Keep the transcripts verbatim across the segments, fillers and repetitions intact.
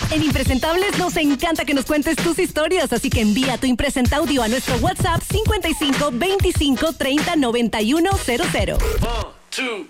En Impresentables nos encanta que nos cuentes tus historias, así que envía tu Impresenta Audio a nuestro WhatsApp cincuenta y cinco veinticinco treinta noventa y uno cero cero. One, two.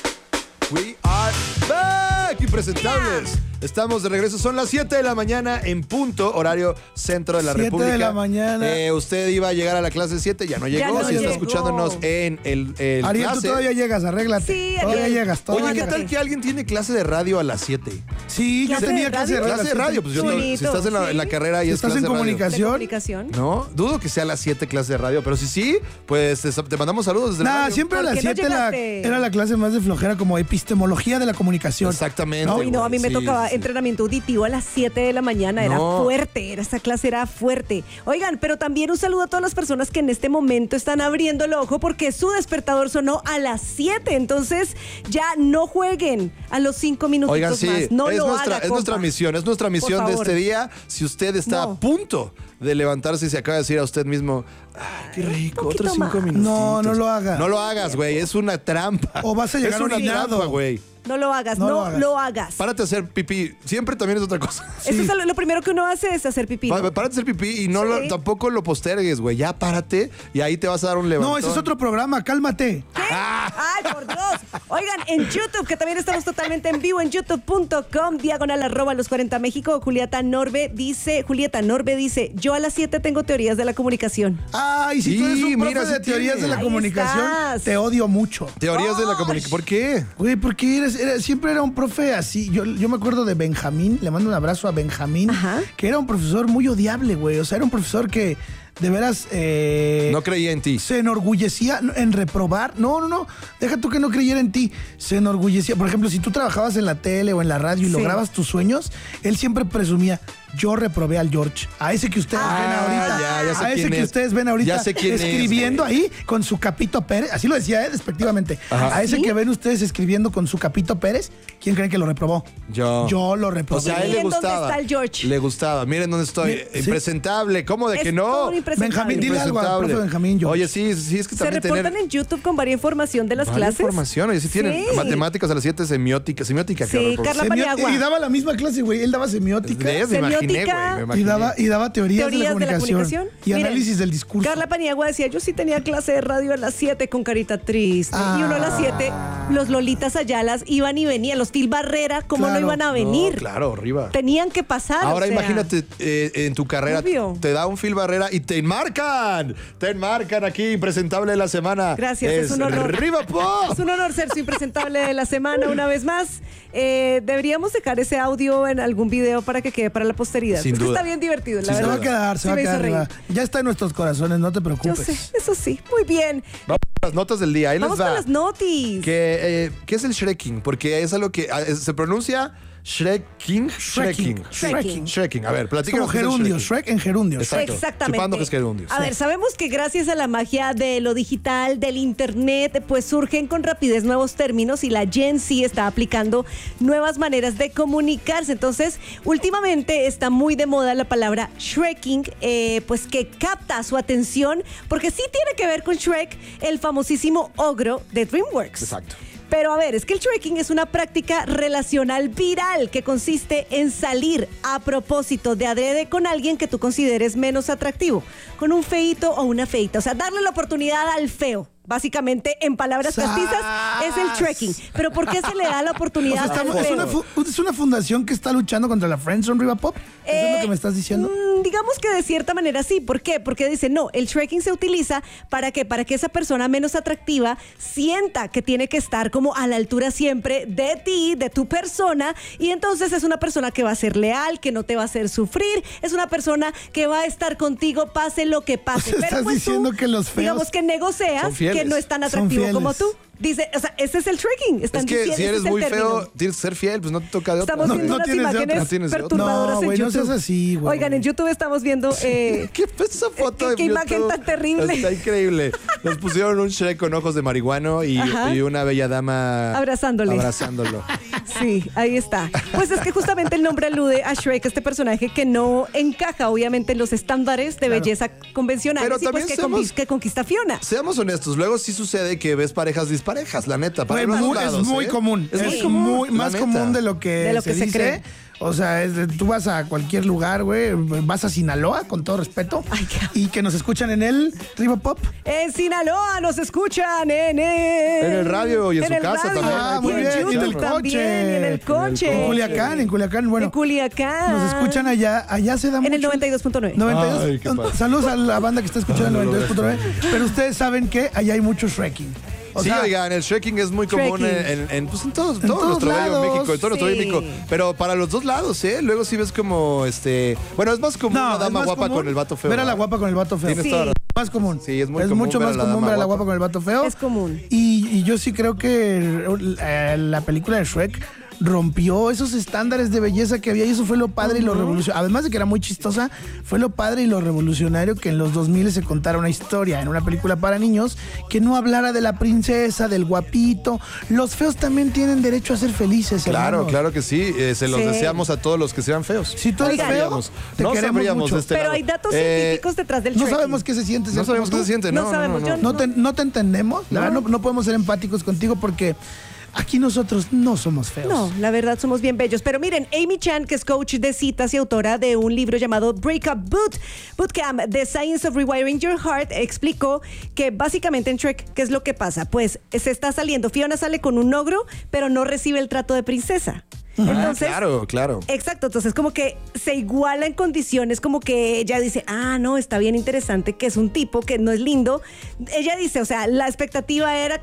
We are back, Impresentables. Estamos de regreso, son las siete de la mañana en punto, horario centro de la República. siete de la mañana. Eh, usted iba a llegar a la clase siete, ya no llegó. Ya no si está llegó. escuchándonos en el, el Ariel, clase. tú todavía llegas, arréglate. Sí, todavía Ariel. llegas. Todavía Oye, ¿qué llegas. tal que alguien tiene clase de radio a las siete? Sí, yo ¿Clase tenía de clase de radio? radio. Clase de radio, pues yo no, si Bonito, estás en la, sí. en la carrera y Si es estás clase en de radio. comunicación. ¿De comunicación? No, dudo que sea a las siete clase de radio, pero si sí, pues te, te mandamos saludos desde la Nah, radio. siempre a ¿Por las qué no siete la- llegaste? era la clase más de flojera, como epistemología de la comunicación. Exactamente. Uy, no, a mí me Sí, tocaba sí. entrenamiento auditivo a las siete de la mañana. Era No. fuerte, era, esa clase era fuerte. Oigan, pero también un saludo a todas las personas que en este momento están abriendo el ojo porque su despertador sonó a las siete. Entonces, ya no jueguen a los cinco minutos Oigan, sí, más. No es, lo nuestra, haga, es nuestra compa. misión, es nuestra misión de favor. este día. Si usted está No. a punto de levantarse y se acaba de decir a usted mismo, ay, qué rico, poquito otros cinco más. minutos. No, no lo haga. No lo hagas, güey, es una trampa. O vas a llegar es una orinado. trampa, güey. No lo hagas, No no, lo hagas. lo hagas. Párate a hacer pipí. Siempre también es otra cosa. Eso es lo, lo primero que uno hace es hacer pipí. ¿no? Pa- Párate a hacer pipí y no Sí. lo- tampoco lo postergues, güey. Ya párate y ahí te vas a dar un levantón. No, ese es otro programa, cálmate. Ah. ¡Ay, por Dios! Oigan, en YouTube, que también estamos totalmente en vivo en youtube punto com, diagonal arroba los cuarenta México, Julieta Norbe dice, Julieta Norbe dice, yo a las siete tengo teorías de la comunicación. Ay, si tú eres Sí, un profe mira, de sí teorías tiene. de la Ahí comunicación, estás. te odio mucho. Teorías de la comunicación. ¿Por qué? Güey, porque eres, eres- siempre era un profe así. Yo, yo me acuerdo de Benjamín, le mando un abrazo a Benjamín, Ajá. que era un profesor muy odiable, güey. O sea, era un profesor que de veras eh, No creía en ti. se enorgullecía en reprobar. No, no, no. Deja tú que no creyera en ti. Se enorgullecía. Por ejemplo, si tú trabajabas en la tele o en la radio y Sí. lograbas tus sueños, él siempre presumía. Yo reprobé al George. A ese que ustedes Ah, ven ahorita. ya, ya sé a ese quién que es. ustedes ven ahorita Ya sé quién es, escribiendo güey. ahí con su Capito Pérez. Así lo decía, ¿eh? Despectivamente. Ajá. A ese ¿Sí? que ven ustedes escribiendo con su Capito Pérez, ¿quién creen que lo reprobó? Yo. Yo lo reprobé. O sea, a él ¿Y le en dónde gustaba. está el George? Le gustaba. Miren dónde estoy. Mi- sí. Impresentable. ¿Cómo de Es que todo no? un impresentable. Benjamín, dile algo al Impresentable. profe Benjamín, George. Oye, sí, sí, es que Se también reportan tener en YouTube con varias información de las varias clases. información. Oye, sí, tienen Sí. matemáticas a las siete, semiótica. Semiótica, Sí, cabrón, por- Carla Semio- Paniagua. y daba la misma clase, güey. Él daba semiótica. ¿Ves? Me imaginé, güey. Semiótica. me Y imaginé. daba, y daba teorías, Teorías de, la comunicación, y Miren, análisis del discurso. Carla Paniagua decía, yo sí tenía clase de radio a las siete con carita triste. Ah. Y uno a las siete, los Lolitas Ayalas iban y venían. Los Phil Barrera, ¿cómo Claro. no iban a venir? No, claro, arriba. Tenían que pasar. Ahora o sea. imagínate eh, en tu carrera Obvio. te da un Phil Barrera y te enmarcan. Te enmarcan aquí, impresentable de la semana. Gracias, es, un honor. ¡Arriba, po! Es un honor ser su impresentable de la semana una vez más. Eh, deberíamos dejar ese audio en algún video para que quede para la posteridad. Sin Es que duda. está bien divertido, la Sin Se verdad. va a quedar, se Sí va a me hizo quedar. reír. arriba. Ya está en nuestros corazones, no te Yo preocupes. sé, eso sí. Muy bien. Vamos a las notas del día. Ahí Vamos les va. con las notis. Que, eh, ¿Qué es el shrekking? Porque es algo que ah, es- se pronuncia shrekking. Shrekking. Shrekking. Shrekking. A ver, Es platícanos. como qué es el gerundio, shrekking. Shrek en gerundio. Exacto. Exactamente. Chupando que es gerundio. A ver, sabemos que gracias a la magia de lo digital, del internet, pues surgen con rapidez nuevos términos y la Gen Z está aplicando nuevas maneras de comunicarse. Entonces, últimamente está muy de moda la palabra shrekking, eh, pues que capta su atención porque sí tiene que ver con Shrek, el famosísimo ogro de DreamWorks. Exacto. Pero a ver, es que el shrekking es una práctica relacional viral que consiste en salir a propósito de adrede con alguien que tú consideres menos atractivo, con un feíto o una feita. O sea, darle la oportunidad al feo. Básicamente, en palabras ¡Sas! castizas, es el shrekking. ¿Pero por qué se le da la O oportunidad sea, estamos- al es, feo? una fu- es una fundación que está luchando contra la Friendzone Riva Pop. ¿Eso es lo Eh, que me estás diciendo? mm, digamos que de cierta manera sí. ¿Por qué? Porque dice, no, el shrekking se utiliza para que, para que esa persona menos atractiva sienta que tiene que estar como a la altura siempre de ti, de tu persona, y entonces es una persona que va a ser leal, que no te va a hacer sufrir, es una persona que va a estar contigo pase lo que pase. O sea, estás tú, diciendo que los feos digamos que negocias son fieles. que no es tan Son atractivo fieles. como tú. Dice, o sea, ese es el shrekking. Están Es que diciendo, si ese eres es el muy término. feo, tienes que ser fiel, pues no te toca de otra. Estamos No, viendo no unas tienes de otra. imágenes No tienes de otra. perturbadoras No, en güey, no YouTube. seas así, güey. Oigan, en YouTube estamos viendo... Eh, ¿Qué fue esa foto ¿Qué- de qué imagen YouTube? tan terrible? Está increíble. Nos pusieron un Shrek con ojos de marihuano y, Ajá. y una bella dama Abrazándole. abrazándolo. Sí, ahí está. Pues es que justamente el nombre alude a Shrek, este personaje que no encaja obviamente en los estándares de belleza convencionales Pero y pues también que, seamos- conquis- que conquista a Fiona. Seamos honestos, luego sí sucede que ves parejas dis- parejas, la neta. Para Güey, los dos muy- lados, es muy ¿eh? común. Es Es, muy común. muy- la más neta. común de lo que, De lo que se dice. cree. O sea, es de- tú vas a cualquier lugar, güey, vas a Sinaloa, con todo respeto, Ay, qué- y que nos escuchan en el Riva Pop. En Sinaloa nos escuchan en el, En el radio y en su el casa radio, también. Ah, y muy en bien, y en YouTube el también, coche. y en el coche. En Culiacán, en Culiacán, bueno. En Culiacán. Nos escuchan allá, allá se da mucho. En el noventa y dos punto nueve. noventa y dos. Ay, qué padre. Saludos a la banda que está escuchando el No, no lo noventa y dos punto nueve. Pero ustedes saben que allá hay mucho Shrekking. O sí, sea, oigan, el trekking es muy común en, Trekking. en, en, pues en todos, En todo todos nuestro bello lados. México, en todo nuestro bello Sí. México. Pero para los dos lados, ¿eh? Luego sí ves como, este... Bueno, es más común no, una es dama más guapa común con el vato feo. Ver a la ¿verdad? guapa con el vato feo. Tienes Sí. toda la- Más común. Sí, es muy común mucho ver a más la común dama ver a la guapa. guapa con el vato feo. Es común. Y, y yo sí creo que eh, la película de Shrek rompió esos estándares de belleza que había y eso fue lo padre y lo revolucionario. Además de que era muy chistosa, fue lo padre y lo revolucionario que en los dos mil se contara una historia en una película para niños que no hablara de la princesa, del guapito. Los feos también tienen derecho a ser felices, Claro, hermanos. claro que sí. Eh, se los Sí. deseamos a todos los que sean feos. Si tú eres Oigan. feo, Sabríamos. te no queremos sabríamos mucho. de este Pero lado. hay datos Eh, científicos detrás del No trekking. sabemos qué se siente ser No sabemos como qué se tú. siente, No no, sabemos, no, yo no. No te, no te entendemos, la verdad no, no podemos ser empáticos contigo porque aquí nosotros no somos feos. No, la verdad somos bien bellos. Pero miren, Amy Chan, que es coach de citas y autora de un libro llamado Breakup Boot, Bootcamp, The Science of Rewiring Your Heart, explicó que básicamente en Shrek, ¿qué es lo que pasa? Pues se está saliendo, Fiona sale con un ogro, pero no recibe el trato de princesa. Ah, Entonces, claro, claro. exacto, entonces como que se iguala en condiciones, como que ella dice, ah, no, está bien interesante, que es un tipo que no es lindo. Ella dice, o sea, la expectativa era